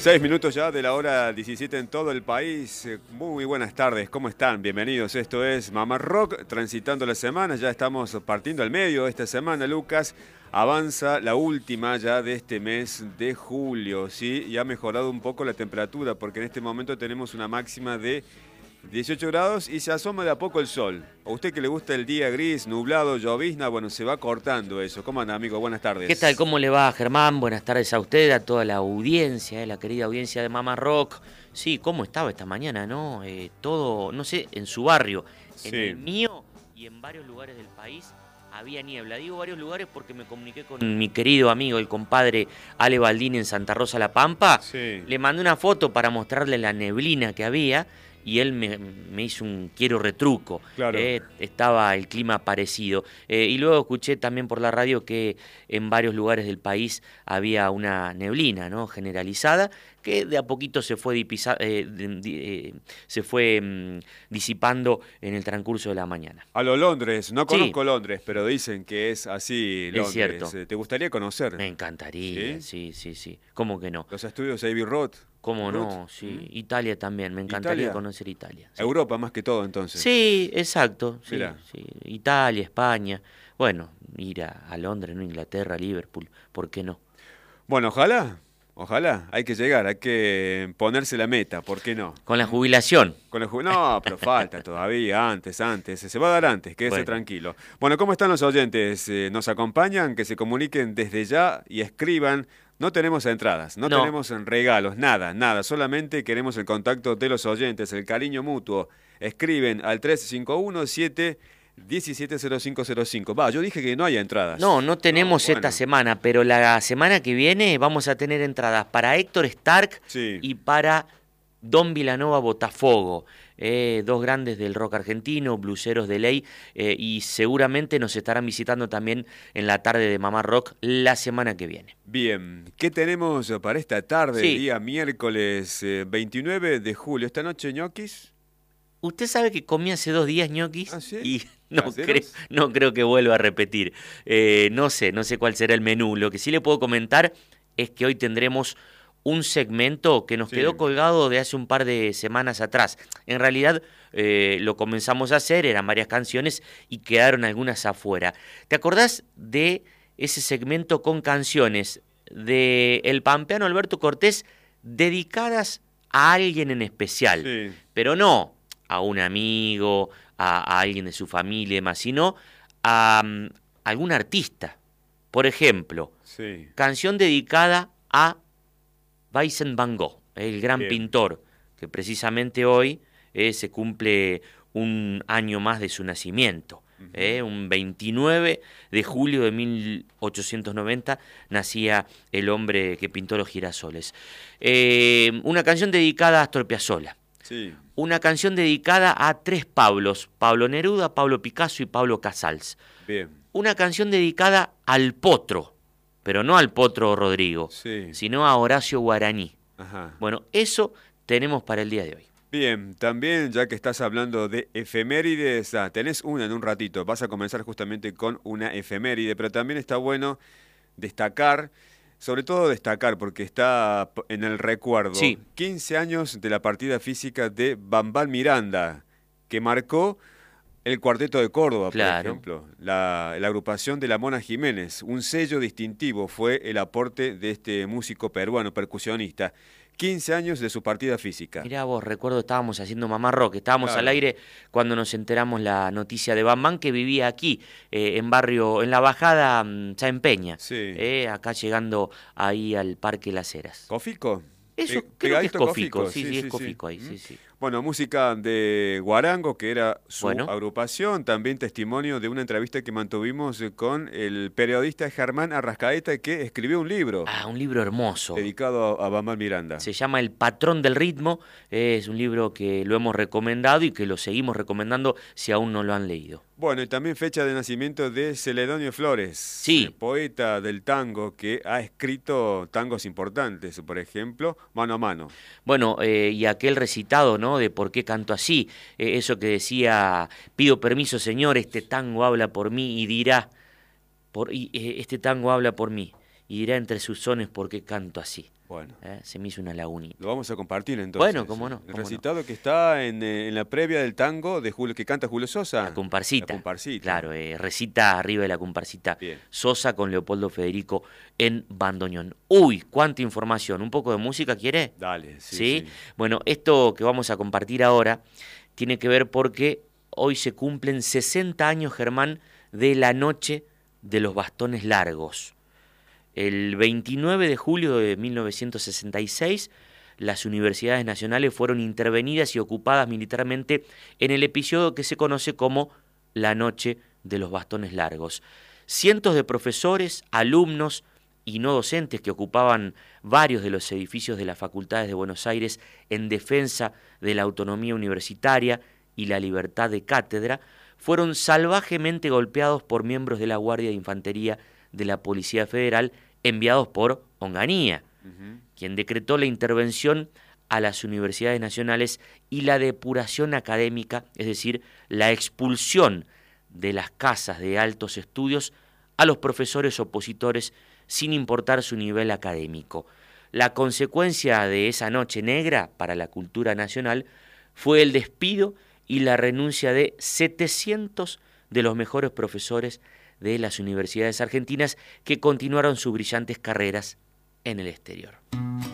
6 minutos ya de la hora 17 en todo el país. Muy buenas tardes, ¿cómo están? Bienvenidos. Esto es Mamá Rock, transitando la semana. Ya estamos partiendo al medio esta semana, Lucas. Avanza la última ya de este mes de julio, ¿sí? Y ha mejorado un poco la temperatura, porque en este momento tenemos una máxima de 18 grados y se asoma de a poco el sol. A usted que le gusta el día gris, nublado, llovizna, bueno, se va cortando eso. ¿Cómo anda, amigo? Buenas tardes. ¿Qué tal? ¿Cómo le va, Germán? Buenas tardes a usted, a toda la audiencia, la querida audiencia de Mamá Rock. Sí, ¿cómo estaba esta mañana, no? Todo, no sé, en su barrio, en el mío y en varios lugares del país había niebla. Digo varios lugares porque me comuniqué con mi querido amigo, el compadre Ale Baldini en Santa Rosa La Pampa. Sí. Le mandé una foto para mostrarle la neblina que había. Y él me hizo un quiero retruco. Claro. Estaba el clima parecido. Y luego escuché también por la radio que en varios lugares del país había una neblina, ¿no?, generalizada, que de a poquito se fue disipando en el transcurso de la mañana. A lo Londres, no conozco Sí. Londres, pero dicen que es así Londres. Es cierto. ¿Te gustaría conocer? Me encantaría, sí. ¿Cómo que no? Los estudios Abbey Road. ¿Cómo no? Sí. Italia también, me encantaría ¿Italia? conocer Italia. Sí. Europa más que todo, entonces. Sí, exacto. Sí, Mirá. sí. Italia, España. Bueno, ir a Londres, ¿no? Inglaterra, Liverpool, ¿por qué no? Bueno, ojalá, hay que llegar, hay que ponerse la meta, ¿por qué no? Con la jubilación. No, pero falta todavía, antes, se va a dar antes, quédese Bueno. tranquilo. Bueno, ¿cómo están los oyentes? ¿Nos acompañan? Que se comuniquen desde ya y escriban. No tenemos entradas, no tenemos regalos, nada, solamente queremos el contacto de los oyentes, el cariño mutuo. Escriben al 351-717-0505. Va, yo dije que no hay entradas. No tenemos bueno. esta semana, pero la semana que viene vamos a tener entradas para Héctor Stark Sí. y para Don Vilanova Botafogo. Dos grandes del rock argentino, bluseros de ley, y seguramente nos estarán visitando también en la tarde de Mamá Rock la semana que viene. Bien, ¿qué tenemos para esta tarde, Sí. día miércoles 29 de julio? ¿Esta noche ñoquis? Usted sabe que comí hace 2 días ñoquis. ¿Ah, sí? Y ¿Caseros? no creo que vuelva a repetir. No sé cuál será el menú. Lo que sí le puedo comentar es que hoy tendremos un segmento que nos Sí. quedó colgado de hace un par de semanas atrás. En realidad lo comenzamos a hacer, eran varias canciones y quedaron algunas afuera. ¿Te acordás de ese segmento con canciones de el pampeano Alberto Cortés dedicadas a alguien en especial? Sí. Pero no a un amigo, a alguien de su familia y demás, sino a algún artista. Por ejemplo, Sí. canción dedicada a Vincent Van Gogh, el gran Bien. pintor, que precisamente hoy se cumple un año más de su nacimiento. Un 29 de julio de 1890 nacía el hombre que pintó los girasoles. Una canción dedicada a Astor Piazzolla. Sí. Una canción dedicada a 3 Pablos: Pablo Neruda, Pablo Picasso y Pablo Casals. Bien. Una canción dedicada al Potro, pero no al Potro Rodrigo, Sí. sino a Horacio Guaraní. Ajá. Bueno, eso tenemos para el día de hoy. Bien, también ya que estás hablando de efemérides, tenés una en un ratito, vas a comenzar justamente con una efeméride, pero también está bueno destacar, sobre todo destacar porque está en el recuerdo, Sí. 15 años de la partida física de Bambán Miranda, que marcó el Cuarteto de Córdoba, Claro. por ejemplo, la agrupación de la Mona Jiménez. Un sello distintivo fue el aporte de este músico peruano, percusionista. 15 años de su partida física. Mirá vos, recuerdo estábamos haciendo Mamá Rock, estábamos Claro. al aire cuando nos enteramos la noticia de Bam Bam, que vivía aquí, en la bajada Sáenz Peña, Sí. acá llegando ahí al Parque Las Heras. ¿Cofico? Eso, creo que es Pegadito a Cofico, sí, es Cofico ahí, sí. Bueno, música de Guarango, que era su Bueno. agrupación, también testimonio de una entrevista que mantuvimos con el periodista Germán Arrascaeta, que escribió un libro Un libro hermoso. dedicado a Bambán Miranda. Se llama El Patrón del Ritmo, es un libro que lo hemos recomendado y que lo seguimos recomendando si aún no lo han leído. Bueno, y también fecha de nacimiento de Celedonio Flores, Sí. poeta del tango que ha escrito tangos importantes, por ejemplo, Mano a Mano. Bueno, y aquel recitado, ¿no?, de por qué canto así, eso que decía: pido permiso, señor, este tango habla por mí y dirá, este tango habla por mí y dirá entre sus sones por qué canto así. Bueno. Se me hizo una lagunita. Lo vamos a compartir entonces. Bueno, cómo no. El recitado que está en la previa del tango de Julio, que canta Julio Sosa. La comparsita. La comparsita. Claro, recita arriba de la comparsita. Bien. Sosa con Leopoldo Federico en bandoneón. Uy, cuánta información. ¿Un poco de música quiere? Dale, ¿Sí? Bueno, esto que vamos a compartir ahora tiene que ver porque hoy se cumplen 60 años, Germán, de la noche de los bastones largos. El 29 de julio de 1966, las universidades nacionales fueron intervenidas y ocupadas militarmente en el episodio que se conoce como la Noche de los Bastones Largos. Cientos de profesores, alumnos y no docentes que ocupaban varios de los edificios de las facultades de Buenos Aires en defensa de la autonomía universitaria y la libertad de cátedra, fueron salvajemente golpeados por miembros de la Guardia de Infantería de la Policía Federal enviados por Onganía, quien decretó la intervención a las universidades nacionales y la depuración académica, es decir, la expulsión de las casas de altos estudios a los profesores opositores sin importar su nivel académico. La consecuencia de esa noche negra para la cultura nacional fue el despido y la renuncia de 700 de los mejores profesores de las universidades argentinas que continuaron sus brillantes carreras en el exterior.